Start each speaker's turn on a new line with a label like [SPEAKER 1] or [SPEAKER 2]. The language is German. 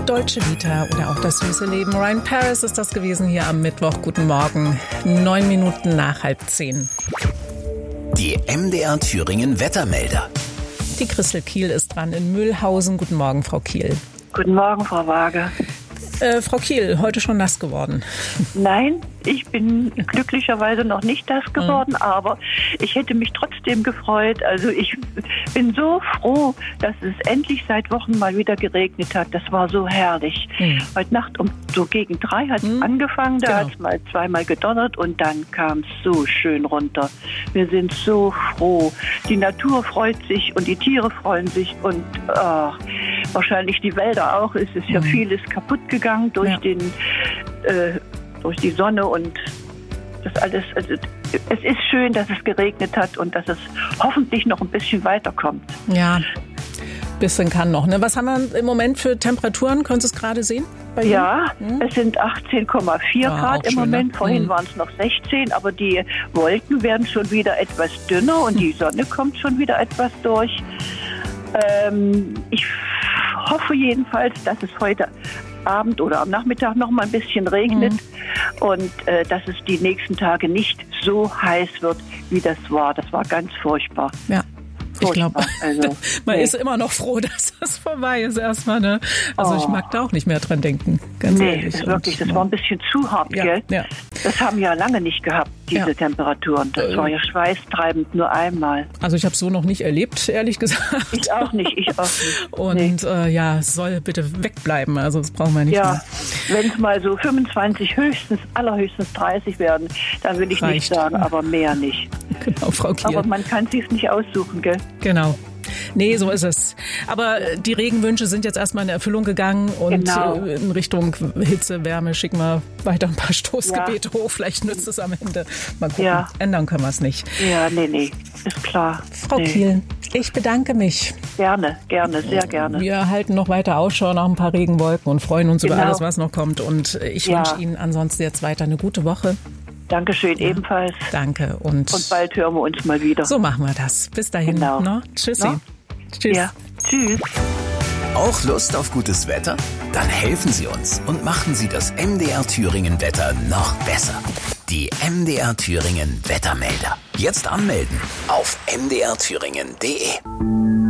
[SPEAKER 1] Deutsche Vita oder auch das süße Leben. Ryan Paris ist das gewesen hier am Mittwoch. Guten Morgen, 9 Minuten nach 9:30.
[SPEAKER 2] Die MDR Thüringen Wettermelder.
[SPEAKER 1] Die Christel Kiel ist dran in Mühlhausen. Guten Morgen, Frau Kiel.
[SPEAKER 3] Guten Morgen, Frau Waage.
[SPEAKER 1] Frau Kiel, heute schon nass geworden?
[SPEAKER 3] Nein, ich bin glücklicherweise noch nicht nass geworden, aber ich hätte mich trotzdem gefreut. Also ich bin so froh, dass es endlich seit Wochen mal wieder geregnet hat. Das war so herrlich. Heute Nacht um so gegen 3 hat es angefangen, da hat es mal zweimal gedonnert und dann kam es so schön runter. Wir sind so froh. Die Natur freut sich und die Tiere freuen sich und wahrscheinlich die Wälder auch. Es ist ja vieles kaputt gegangen durch durch die Sonne und das alles. Also es ist schön, dass es geregnet hat und dass es hoffentlich noch ein bisschen weiterkommt.
[SPEAKER 1] Ja, bisschen kann noch. Ne? Was haben wir im Moment für Temperaturen? Können Sie es gerade sehen?
[SPEAKER 3] Ja, es sind 18,4 Grad im Moment. Ne? Vorhin waren es noch 16, aber die Wolken werden schon wieder etwas dünner und die Sonne kommt schon wieder etwas durch. Ich hoffe jedenfalls, dass es heute Abend oder am Nachmittag noch mal ein bisschen regnet und dass es die nächsten Tage nicht so heiß wird, wie das war. Das war ganz furchtbar.
[SPEAKER 1] Ja. Ich glaube,
[SPEAKER 3] also,
[SPEAKER 1] man ist immer noch froh, dass das vorbei ist erstmal. Ne? Also ich mag da auch nicht mehr dran denken, ganz ehrlich.
[SPEAKER 3] Das wirklich, das war ein bisschen zu hart, gell? Ja. Das haben wir ja lange nicht gehabt, diese Temperaturen. Das war ja schweißtreibend, nur einmal.
[SPEAKER 1] Also ich habe es so noch nicht erlebt, ehrlich gesagt.
[SPEAKER 3] Ich auch nicht.
[SPEAKER 1] Und soll bitte wegbleiben, also das brauchen wir nicht mehr.
[SPEAKER 3] Wenn es mal so 25, allerhöchstens 30 werden, dann will ich nicht sagen, aber mehr nicht.
[SPEAKER 1] Genau, Frau Kiel.
[SPEAKER 3] Aber man kann es sich nicht aussuchen, gell?
[SPEAKER 1] Genau. Nee, so ist es. Aber die Regenwünsche sind jetzt erstmal in Erfüllung gegangen und in Richtung Hitze, Wärme schicken wir weiter ein paar Stoßgebete hoch. Vielleicht nützt es am Ende. Mal gucken. Ändern können wir es nicht.
[SPEAKER 3] Ja, nee. Ist klar.
[SPEAKER 1] Frau Kiel, ich bedanke mich.
[SPEAKER 3] Gerne, sehr gerne.
[SPEAKER 1] Wir halten noch weiter Ausschau nach ein paar Regenwolken und freuen uns über alles, was noch kommt. Und ich wünsche Ihnen ansonsten jetzt weiter eine gute Woche.
[SPEAKER 3] Dankeschön, ebenfalls.
[SPEAKER 1] Danke. Und
[SPEAKER 3] bald hören wir uns mal wieder.
[SPEAKER 1] So machen wir das. Bis dahin.
[SPEAKER 3] Genau.
[SPEAKER 1] No? Tschüssi.
[SPEAKER 3] No?
[SPEAKER 1] Tschüss.
[SPEAKER 3] Ja. Tschüss.
[SPEAKER 2] Auch Lust auf gutes Wetter? Dann helfen Sie uns und machen Sie das MDR Thüringen Wetter noch besser. Die MDR Thüringen Wettermelder. Jetzt anmelden auf mdrthüringen.de.